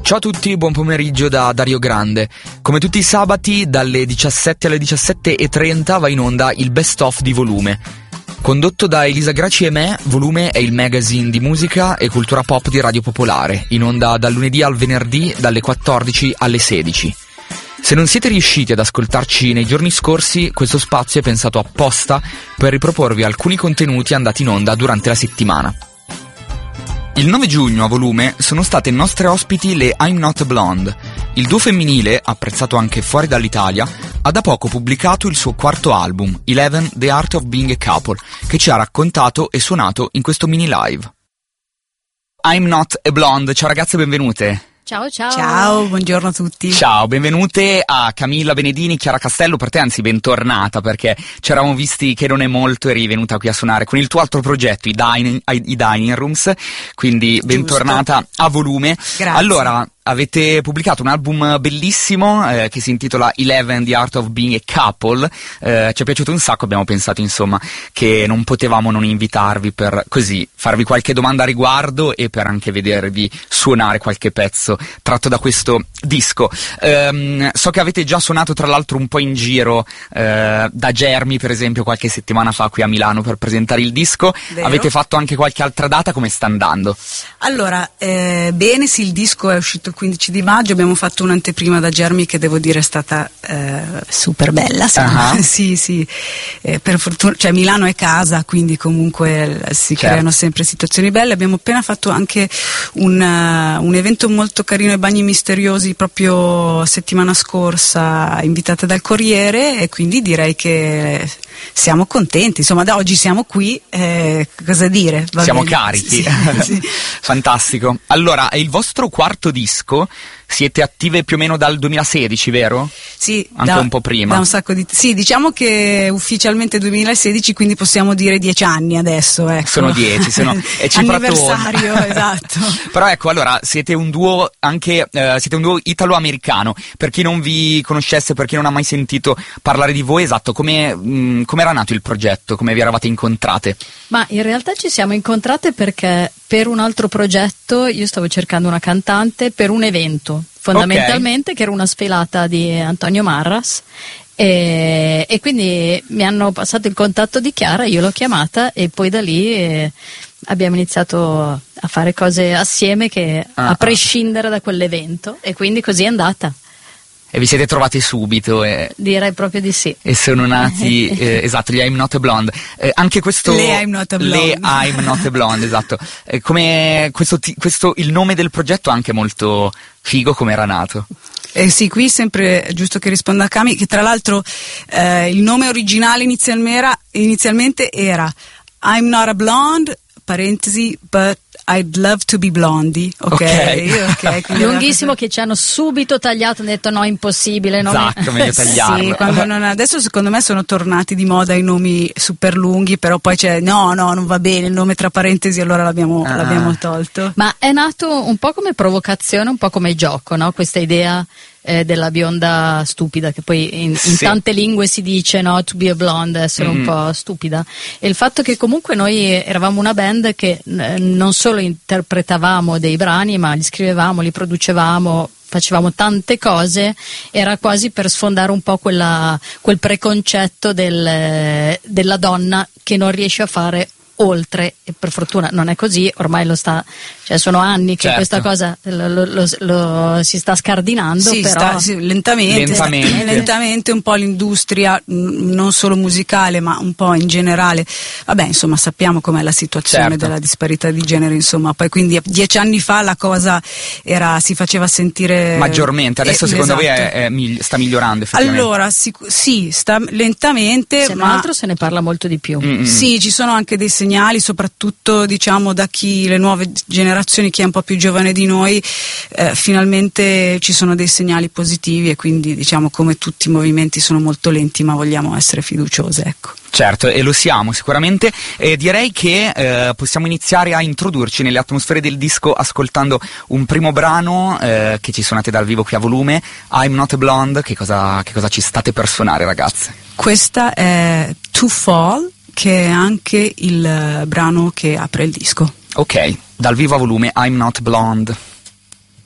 Ciao a tutti, buon pomeriggio da Dario Grande. Come tutti i sabati, dalle 17 alle 17:30 va in onda il Best of di Volume. Condotto da Elisa Graci e me, Volume è il magazine di musica e cultura pop di Radio Popolare, in onda dal lunedì al venerdì dalle 14 alle 16. Se non siete riusciti ad ascoltarci nei giorni scorsi, questo spazio è pensato apposta per riproporvi alcuni contenuti andati in onda durante la settimana. Il 9 giugno a Volume sono state nostre ospiti le I'm Not a Blonde. Il duo femminile, apprezzato anche fuori dall'Italia, ha da poco pubblicato il suo quarto album, 11 The Art of Being a Couple, che ci ha raccontato e suonato in questo mini live. I'm Not a Blonde, ciao ragazze, benvenute. Ciao, ciao. Ciao, buongiorno a tutti. Ciao, benvenute a Camilla Benedini, Chiara Castello, per te anzi bentornata, perché ci eravamo visti che non è molto, eri venuta qui a suonare con il tuo altro progetto, i Dining Rooms, quindi bentornata a Volume. Grazie. Allora, avete pubblicato un album bellissimo che si intitola 11 The Art of Being a Couple, ci è piaciuto un sacco, abbiamo pensato insomma che non potevamo non invitarvi per così farvi qualche domanda a riguardo e per anche vedervi suonare qualche pezzo tratto da questo disco. So che avete già suonato tra l'altro un po' in giro da Germi per esempio qualche settimana fa qui a Milano per presentare il disco. Vero. Avete fatto anche qualche altra data, come sta andando? Allora, bene, sì, il disco è uscito il 15 di maggio, abbiamo fatto un'anteprima da Germi che devo dire è stata super bella, Uh-huh. sì, per fortuna, cioè Milano è casa, quindi comunque si creano sempre situazioni belle. Abbiamo appena fatto anche un evento molto carino ai Bagni Misteriosi proprio settimana scorsa, invitate dal Corriere, e quindi direi che siamo contenti, insomma da oggi siamo qui, cosa dire? Siamo bene. carichi. Sì. Fantastico. Allora, è il vostro quarto disco, siete attive più o meno dal 2016, vero? Sì, anche un po' prima. Da un sacco di sì, diciamo che ufficialmente 2016, quindi possiamo dire 10 anni adesso, ecco. Sono 10, è anniversario, esatto. Però ecco, allora, siete un duo anche siete un duo italo-americano. Per chi non vi conoscesse, per chi non ha mai sentito parlare di voi, esatto, come era nato il progetto, come vi eravate incontrate? Ma in realtà ci siamo incontrate perché per un altro progetto io stavo cercando una cantante per un evento, fondamentalmente, che era una sfilata di Antonio Marras, e quindi mi hanno passato il contatto di Chiara, io l'ho chiamata e poi da lì abbiamo iniziato a fare cose assieme a prescindere da quell'evento, e quindi così è andata. E vi siete trovati subito? Direi proprio di sì. E sono nati, esatto, gli I'm Not a Blonde. Anche questo... Le I'm Not a Blonde. Le I'm Not a Blonde, esatto. Come questo, il nome del progetto è anche molto figo, come era nato? Sì, qui sempre giusto che risponda a Cami, che tra l'altro il nome originale inizialmente era I'm Not a Blonde, parentesi, but I'd love to be Blondie, ok. Lunghissimo, che ci hanno subito tagliato, hanno detto no, impossibile. Esatto, meglio tagliarlo. Sì, adesso secondo me sono tornati di moda i nomi super lunghi, però poi c'è no, non va bene il nome tra parentesi, allora l'abbiamo tolto. Ma è nato un po' come provocazione, un po' come gioco, no? Questa idea della bionda stupida, che poi in tante lingue si dice, no, to be a blonde, essere un po' stupida, e il fatto che comunque noi eravamo una band che non solo interpretavamo dei brani, ma li scrivevamo, li producevamo, facevamo tante cose, era quasi per sfondare un po' quel preconcetto della donna che non riesce a fare oltre, e per fortuna non è così, ormai sono anni che questa cosa lo si sta scardinando, però lentamente un po' l'industria, non solo musicale ma un po' in generale, vabbè, insomma sappiamo com'è la situazione della disparità di genere, insomma, poi quindi 10 anni fa la cosa si faceva sentire maggiormente, adesso secondo voi sta migliorando effettivamente? Allora sì, sta lentamente, se non altro se ne parla molto di più. Sì, ci sono anche dei segnali, soprattutto diciamo da le nuove generazioni, chi è un po' più giovane di noi, finalmente ci sono dei segnali positivi, e quindi diciamo, come tutti i movimenti, sono molto lenti, ma vogliamo essere fiduciose, ecco. Certo, e lo siamo sicuramente. Direi che possiamo iniziare a introdurci nelle atmosfere del disco ascoltando un primo brano che ci suonate dal vivo qui a Volume, I'm Not a Blonde. Che cosa ci state per suonare, ragazze? Questa è To Fall, che è anche il brano che apre il disco. Ok, dal vivo a Volume, I'm Not Blonde.